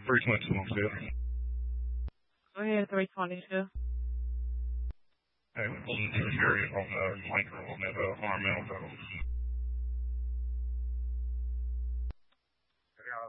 322 on still. Go ahead, 322. Hey, we're going to the area on Lincoln on that Ornamental Road.